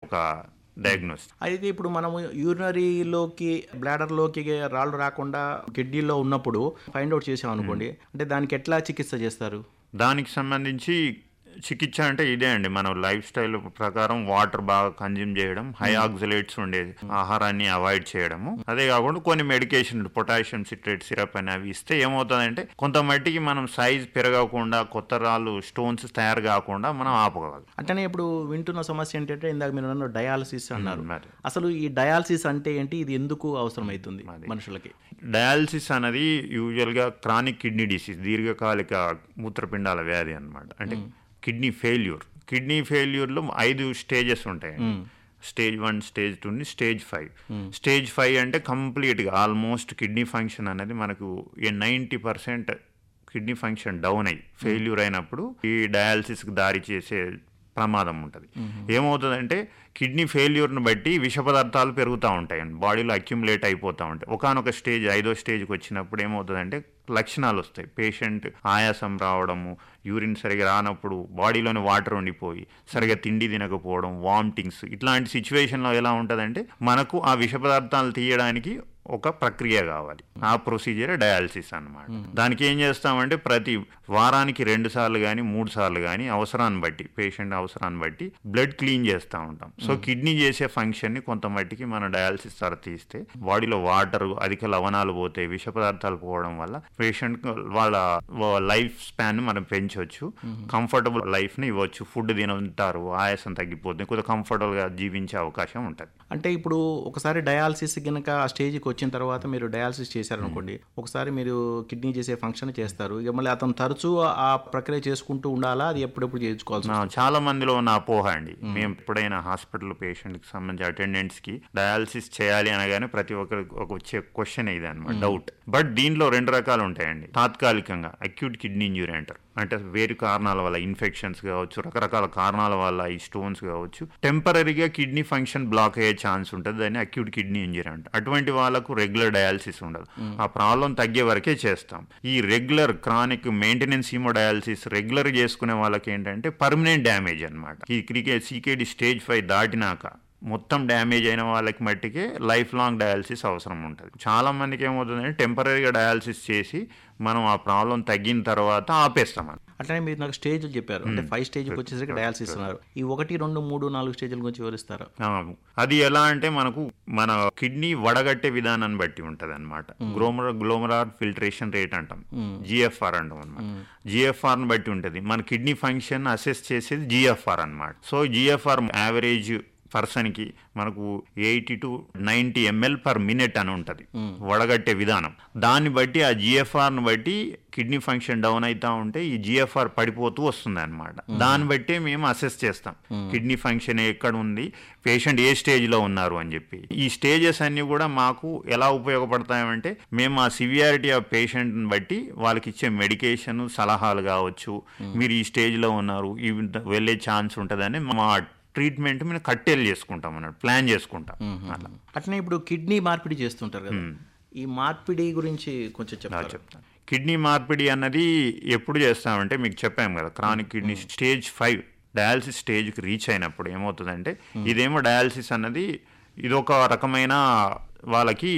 ఒక డయాగ్నోస్. అయితే ఇప్పుడు మనము యూరినరీలోకి బ్లాడర్లోకి రాళ్ళు రాకుండా కిడ్నీలో ఉన్నప్పుడు ఫైండ్ అవుట్ చేసాం అనుకోండి, అంటే దానికి ఎట్లా చికిత్స చేస్తారు? దానికి సంబంధించి చికిత్స అంటే ఇదే అండి, మనం లైఫ్ స్టైల్ ప్రకారం వాటర్ బాగా కన్జ్యూమ్ చేయడం, హై ఆక్సలేట్స్ ఉండే ఆహారాన్ని అవాయిడ్ చేయడము, అదే కాకుండా కొన్ని మెడికేషన్ పొటాషియం సిట్రేట్ సిరప్ అని అవి ఇస్తే ఏమవుతుందంటే కొంత మట్టికి మనం సైజ్ పెరగకుండా కొత్త రాళ్ళు స్టోన్స్ తయారు కాకుండా మనం ఆపగలం. అంటే ఇప్పుడు వింటున్న సమస్య ఏంటంటే ఇందాక మీరు అన్న డయాలసిస్ అన్నారు. మరి అసలు ఈ డయాలసిస్ అంటే ఏంటి, ఇది ఎందుకు అవసరం అవుతుంది మనుషులకి? డయాలసిస్ అనేది యూజువల్గా క్రానిక్ కిడ్నీ డిసీజ్, దీర్ఘకాలిక మూత్రపిండాల వ్యాధి అన్నమాట. అంటే కిడ్నీ ఫెయిల్యూర్లో 5 స్టేజెస్ ఉంటాయండి. Stage 1, stage 2, stage 5. స్టేజ్ 5 అంటే కంప్లీట్గా ఆల్మోస్ట్ కిడ్నీ ఫంక్షన్ అనేది మనకు 90% కిడ్నీ ఫంక్షన్ డౌన్ అయ్యి ఫెయిల్యూర్ అయినప్పుడు ఈ డయాలసిస్కి దారి చేసే ప్రమాదం ఉంటుంది. ఏమవుతుందంటే కిడ్నీ ఫెయిల్యూర్ని బట్టి విష పదార్థాలు పెరుగుతూ ఉంటాయండి, బాడీలో అక్యుములేట్ అయిపోతూ ఉంటాయి. ఒకనొక స్టేజ్ 5వ స్టేజ్కి వచ్చినప్పుడు ఏమవుతుందంటే లక్షణాలు వస్తాయి. పేషెంట్ ఆయాసం రావడము, యూరిన్ సరిగా రానప్పుడు బాడీలోని వాటర్ ఉండిపోయి సరిగా తిండి తినకపోవడం, వామిటింగ్స్, ఇట్లాంటి సిచ్యువేషన్లో ఎలా ఉంటుందంటే మనకు ఆ విష పదార్థాలు తీయడానికి ఒక ప్రక్రియ కావాలి. ఆ ప్రొసీజర్ డయాలసిస్ అన్నమాట. దానికి ఏం చేస్తామంటే ప్రతి వారానికి 2 సార్లు కానీ 3 సార్లు కానీ అవసరాన్ని బట్టి, పేషెంట్ అవసరాన్ని బట్టి బ్లడ్ క్లీన్ చేస్తూ ఉంటాం. సో కిడ్నీ చేసే ఫంక్షన్ని కొంత మట్టికి మనం డయాలసిస్ ద్వారా తీస్తే బాడీలో వాటర్, అధిక లవణాలు పోతే, విష పదార్థాలు పోవడం వల్ల పేషెంట్ వాళ్ళ లైఫ్ స్పాన్ మనం పెంచవచ్చు, కంఫర్టబుల్ లైఫ్ని ఇవ్వచ్చు. ఫుడ్ తింటారు, ఆయాసం తగ్గిపోతుంది, కొద్దిగా కంఫర్టబుల్గా జీవించే అవకాశం ఉంటుంది. అంటే ఇప్పుడు ఒకసారి డయాలసిస్ కనుక ఆ స్టేజ్కి వచ్చిన తర్వాత మీరు డయాలసిస్ చేశారనుకోండి, ఒకసారి మీరు కిడ్నీ చేసే ఫంక్షన్ చేస్తారు, ఇక మళ్ళీ అతను తరచూ ఆ ప్రక్రియ చేసుకుంటూ ఉండాలా, అది ఎప్పుడెప్పుడు చేయించుకోవాల్సి? చాలా మందిలో ఉన్న అపోహ అండి. మేము ఎప్పుడైనా హాస్పిటల్ పేషెంట్కి సంబంధించి అటెండెంట్స్కి డయాలసిస్ చేయాలి అనగానే ప్రతి ఒక్కరికి ఒక వచ్చే క్వశ్చన్ ఇది అనమాట, డౌట్. బట్ దీనిలో 2 రకాలు ఉంటాయండి. తాత్కాలికంగా అక్యూట్ కిడ్నీ ఇంజ్యూరీ అంటారు, అంటే వేరు కారణాల వల్ల ఇన్ఫెక్షన్స్ కావచ్చు, రకరకాల కారణాల వల్ల ఈ స్టోన్స్ కావచ్చు, టెంపరీగా కిడ్నీ ఫంక్షన్ బ్లాక్ అయ్యే ఛాన్స్ ఉంటుంది, దాన్ని అక్యూట్ కిడ్నీ ఇంజరీ అంటారు. అటువంటి వాళ్ళకు రెగ్యులర్ డయాలసిస్ ఉండదు, ఆ ప్రాబ్లం తగ్గే వరకే చేస్తాం. ఈ regular chronic maintenance haemodialysis regular చేసుకునే వాళ్ళకి ఏంటంటే పర్మనెంట్ డ్యామేజ్ అనమాట. ఈ CKD స్టేజ్ 5 దాటినాక మొత్తం డ్యామేజ్ అయిన వాళ్ళకి మట్టికే లైఫ్ లాంగ్ డయాలసిస్ అవసరం ఉంటుంది. చాలా మందికి ఏమవుతుందంటే టెంపరీగా డయాలసిస్ చేసి మనం ఆ ప్రాబ్లం తగ్గిన తర్వాత ఆపేస్తాం. అట్లనే మీరు నాకు స్టేజ్లు చెప్పారు, అంటే 5 స్టేజ్కి వచ్చేసరికి డయాలసిస్ అన్నారు. ఈ 1, 2, 3, 4 స్టేజ్ల గురించి వివరిస్తారా? అది ఎలా అంటే మన కిడ్నీ వడగట్టే విధానాన్ని బట్టి ఉంటుంది అనమాట. గ్లోమరార్ ఫిల్టరేషన్ రేట్ అంటాం, GFR అంటాం అనమాట. GFRని బట్టి ఉంటుంది. మన కిడ్నీ ఫంక్షన్ అసెస్ చేసేది GFR అనమాట. సో GFR యావరేజ్ పర్సన్కి మనకు 80 to 90 ml/minute అని ఉంటుంది వడగట్టే విధానం. దాన్ని బట్టి ఆ GFRని బట్టి కిడ్నీ ఫంక్షన్ డౌన్ అవుతూ ఉంటే ఈ GFR పడిపోతూ వస్తుంది అనమాట. దాన్ని బట్టి మేము అసెస్ చేస్తాం కిడ్నీ ఫంక్షన్ ఎక్కడ ఉంది, పేషెంట్ ఏ స్టేజ్లో ఉన్నారు అని చెప్పి. ఈ స్టేజెస్ అన్నీ కూడా మాకు ఎలా ఉపయోగపడతాయంటే మేము ఆ సివియారిటీ ఆఫ్ పేషెంట్ని బట్టి వాళ్ళకి ఇచ్చే మెడికేషన్ సలహాలు కావచ్చు, మీరు ఈ స్టేజ్లో ఉన్నారు, వెళ్ళే ఛాన్స్ ఉంటుందని మా ట్రీట్మెంట్ మేము కట్టేలు చేసుకుంటాం అన్నట్టు, ప్లాన్ చేసుకుంటాం. అట్లనే ఇప్పుడు కిడ్నీ మార్పిడి చేస్తుంటారు కదా, ఈ మార్పిడి గురించి కొంచెం చెప్తాను. కిడ్నీ మార్పిడి అన్నది ఎప్పుడు చేస్తామంటే మీకు చెప్పాము కదా, క్రానిక్ కిడ్నీ స్టేజ్ 5 డయాలసిస్ స్టేజ్కి రీచ్ అయినప్పుడు ఏమవుతుందంటే, ఇదేమో డయాలసిస్ అన్నది ఇదొక రకమైన వాళ్ళకి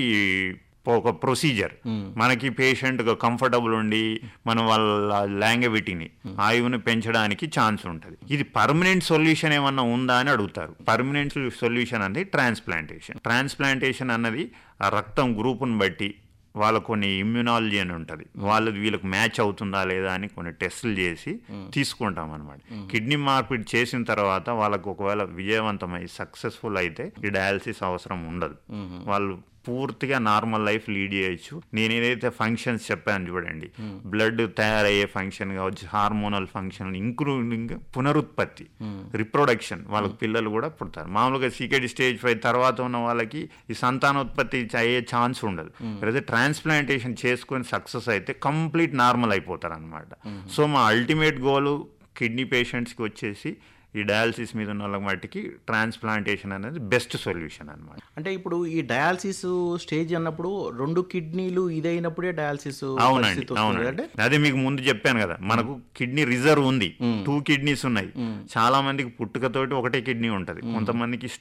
ఒక ప్రొసీజర్. మనకి పేషెంట్ కంఫర్టబుల్ ఉండి మనం వాళ్ళ లాంగవిటీని, ఆయువుని పెంచడానికి ఛాన్స్ ఉంటుంది. ఇది పర్మనెంట్ సొల్యూషన్ ఏమన్నా ఉందా అని అడుగుతారు. పర్మనెంట్ సొల్యూషన్ అనేది ట్రాన్స్ప్లాంటేషన్ అన్నది ఆ రక్తం గ్రూపుని బట్టి వాళ్ళకు కొన్ని ఇమ్యూనాలజీ అని ఉంటుంది, వీళ్ళకి మ్యాచ్ అవుతుందా లేదా అని కొన్ని టెస్టులు చేసి తీసుకుంటాం అనమాట. కిడ్నీ మార్పిడి చేసిన తర్వాత వాళ్ళకు ఒకవేళ విజయవంతమై సక్సెస్ఫుల్ అయితే ఈ డయాలసిస్ అవసరం ఉండదు, వాళ్ళు పూర్తిగా నార్మల్ లైఫ్ లీడ్ చేయొచ్చు. నేను ఏదైతే ఫంక్షన్స్ చెప్పాను చూడండి, బ్లడ్ తయారయ్యే ఫంక్షన్ కావచ్చు, హార్మోనల్ ఫంక్షన్, ఇంక్లూడింగ్ పునరుత్పత్తి, రిప్రొడక్షన్, వాళ్ళకి పిల్లలు కూడా పుడతారు. మామూలుగా CKD స్టేజ్ 5 తర్వాత ఉన్న వాళ్ళకి ఈ సంతానోత్పత్తి అయ్యే ఛాన్స్ ఉండదు. అయితే ట్రాన్స్ప్లాంటేషన్ చేసుకొని సక్సెస్ అయితే కంప్లీట్ నార్మల్ అయిపోతారు అనమాట. సో మా అల్టిమేట్ గోల్ కిడ్నీ పేషెంట్స్కి వచ్చేసి ఈ డయాలసిస్ మీద ఉన్న వాళ్ళకి మట్టికి ట్రాన్స్ప్లాంటేషన్ అనేది బెస్ట్ సొల్యూషన్ అనమాట. అంటే ఇప్పుడు ఈ డయాలసిస్ స్టేజ్ అన్నప్పుడు 2 కిడ్నీలు ఇదైనప్పుడే డయాలసిస్? అవునండి, అవునండి. అదే మీకు ముందు చెప్పాను కదా, మనకు కిడ్నీ రిజర్వ్ ఉంది, 2 కిడ్నీస్ ఉన్నాయి. చాలా మందికి పుట్టుకతోటి ఒకటే కిడ్నీ ఉంటుంది, కొంతమందికి